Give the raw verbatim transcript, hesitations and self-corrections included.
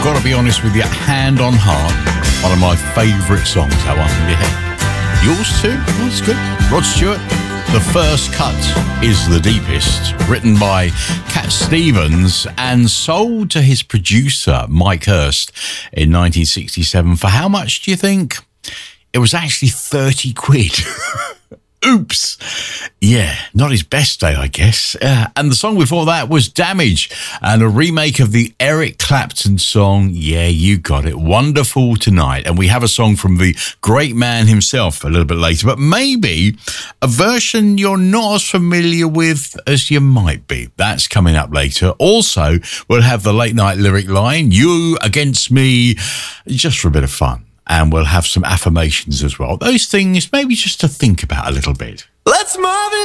got to be honest with you, hand on heart, one of my favourite songs, that one. Yeah. Yours too? That's good. Rod Stewart. The First Cut is the deepest, written by Cat Stevens and sold to his producer, Mike Hurst, in nineteen sixty-seven. For how much do you think? It was actually thirty quid. Oops. Yeah, not his best day, I guess. Uh, and the song before that was Damage, and a remake of the Eric Clapton song, Yeah, You Got It, Wonderful Tonight. And we have a song from the great man himself a little bit later, but maybe a version you're not as familiar with as you might be. That's coming up later. Also, we'll have the late night lyric line, You Against Me, just for a bit of fun. And we'll have some affirmations as well. Those things maybe just to think about a little bit. Let's move it.